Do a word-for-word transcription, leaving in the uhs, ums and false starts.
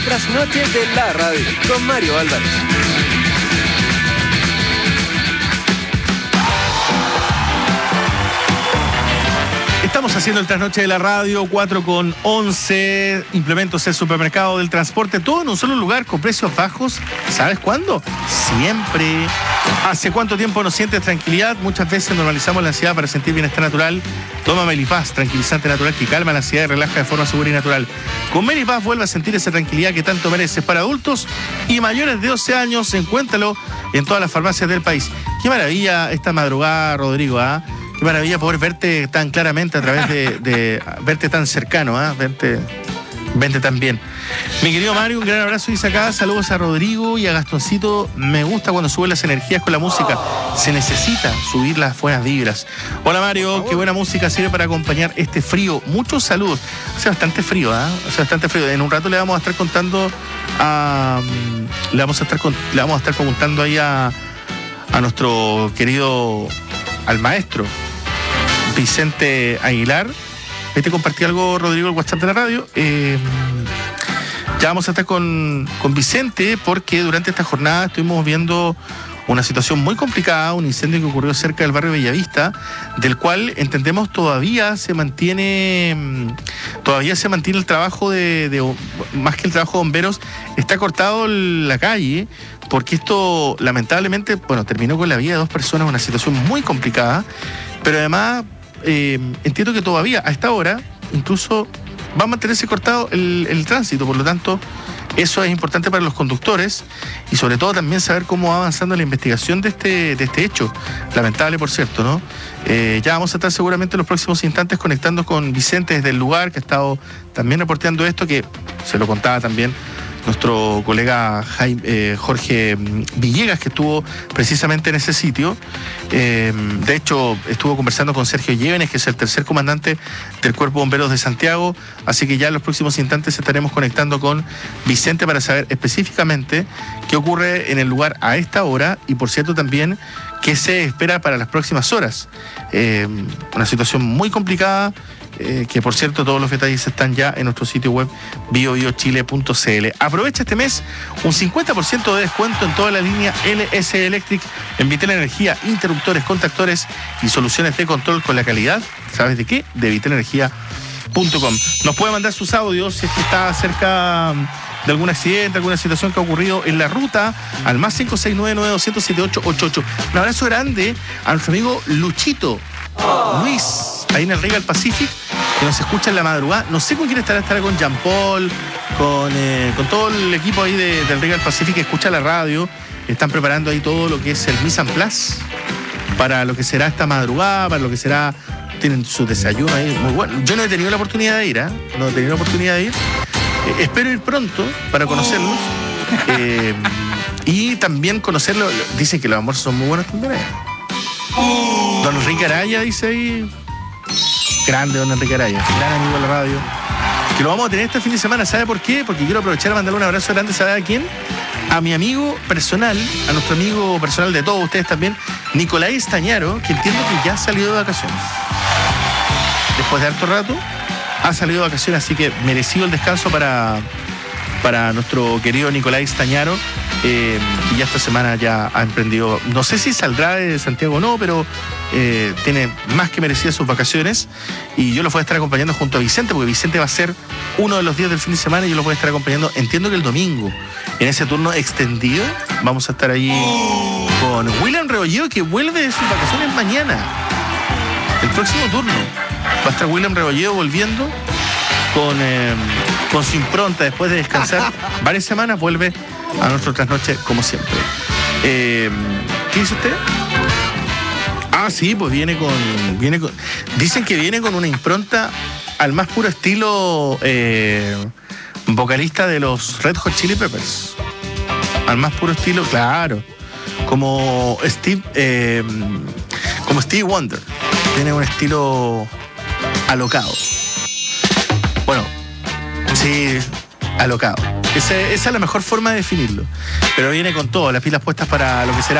Las noches de la radio con Mario Álvarez. Estamos haciendo el trasnoche de la radio, cuatro con once, implementos el supermercado del transporte, todo en un solo lugar con precios bajos. ¿Sabes cuándo? Siempre. ¿Hace cuánto tiempo no sientes tranquilidad? Muchas veces normalizamos la ansiedad para sentir bienestar natural. Toma Melipaz, tranquilizante natural que calma la ansiedad y relaja de forma segura y natural. Con Melipaz vuelve a sentir esa tranquilidad que tanto mereces. Para adultos y mayores de doce años, encuéntralo en todas las farmacias del país. Qué maravilla esta madrugada, Rodrigo, ¿ah? ¿eh? Qué maravilla poder verte tan claramente a través de, de verte tan cercano, ¿eh? verte, verte tan bien. Mi querido Mario, un gran abrazo dice acá, saludos a Rodrigo y a Gastoncito. Me gusta cuando suben las energías con la música. Se necesita subir las buenas vibras. Hola Mario, qué buena música sirve para acompañar este frío. Muchos saludos. Hace bastante frío, ¿ah? ¿eh? Hace bastante frío. En un rato le vamos a estar contando a le vamos a estar con, le vamos a estar contando ahí a, a nuestro querido al maestro Vicente Aguilar. Ahí te compartí algo, Rodrigo, el WhatsApp de la radio. Eh, ya vamos a estar con, con Vicente porque durante esta jornada estuvimos viendo una situación muy complicada, un incendio que ocurrió cerca del barrio Bellavista, del cual entendemos todavía se mantiene todavía se mantiene el trabajo de, de más que el trabajo de bomberos, está cortado la calle, porque esto lamentablemente, bueno, terminó con la vida de dos personas, una situación muy complicada, pero además eh, entiendo que todavía a esta hora incluso va a mantenerse cortado el, el tránsito, por lo tanto eso es importante para los conductores y sobre todo también saber cómo va avanzando la investigación de este, de este hecho, lamentable por cierto, ¿no? Eh, ya vamos a estar seguramente en los próximos instantes conectando con Vicente desde el lugar que ha estado también reporteando esto, que se lo contaba también nuestro colega Jaime, eh, Jorge Villegas, que estuvo precisamente en ese sitio. Eh, de hecho, estuvo conversando con Sergio Llévenes, que es el tercer comandante del Cuerpo de Bomberos de Santiago, así que ya en los próximos instantes estaremos conectando con Vicente para saber específicamente qué ocurre en el lugar a esta hora y, por cierto, también qué se espera para las próximas horas. Eh, una situación muy complicada, Eh, que por cierto todos los detalles están ya en nuestro sitio web bio bio chile punto c l. Aprovecha este mes un cincuenta por ciento de descuento en toda la línea L S Electric en Vitel Energía, interruptores, contactores y soluciones de control con la calidad, ¿sabes de qué? De vitel energía punto com. Nos puede mandar sus audios si es que está cerca de algún accidente, alguna situación que ha ocurrido en la ruta, al más cinco seis nueve nueve dos cero siete ocho ocho ocho. Un abrazo grande a nuestro amigo Luchito Luis, ahí en el Regal Pacific, que nos escucha en la madrugada. No sé con quién estará, estará con Jean Paul, con, eh, con todo el equipo ahí de, del Regal Pacific que escucha la radio. Están preparando ahí todo lo que es el Mise en Place para lo que será esta madrugada, para lo que será, tienen su desayuno ahí muy bueno. Yo no he tenido la oportunidad de ir, ¿eh? No he tenido la oportunidad de ir. Eh, espero ir pronto para conocerlos. Eh, y también conocerlo. Dicen que los almuerzos son muy buenos también, ¿eh? Don Enrique Araya dice ahí. Grande don Enrique Araya, gran amigo de la radio, que lo vamos a tener este fin de semana. ¿Sabe por qué? Porque quiero aprovechar a mandarle un abrazo grande. ¿Sabe a quién? A mi amigo personal, a nuestro amigo personal de todos ustedes también, Nicolás Estañaro, que entiendo que ya ha salido de vacaciones. Después de harto rato, ha salido de vacaciones, así que merecido el descanso para, para nuestro querido Nicolás Estañaro. Eh, y ya esta semana ya ha emprendido, no sé si saldrá de Santiago o no, pero eh, tiene más que merecidas sus vacaciones y yo los voy a estar acompañando junto a Vicente, porque Vicente va a ser uno de los días del fin de semana y yo los voy a estar acompañando, entiendo que el domingo, en ese turno extendido. Vamos a estar ahí con William Rebolledo, que vuelve de sus vacaciones mañana, el próximo turno va a estar William Rebolledo volviendo con, eh, con su impronta después de descansar varias semanas. Vuelve a nuestro trasnoche como siempre. Eh, ¿Qué dice usted? Ah, sí, pues viene con, viene con... Dicen que viene con una impronta al más puro estilo eh, vocalista de los Red Hot Chili Peppers. Al más puro estilo, claro. Como Steve... Eh, como Stevie Wonder. Tiene un estilo alocado. Bueno, sí... alocado. Esa, esa es la mejor forma de definirlo. Pero viene con todo, las pilas puestas para lo que será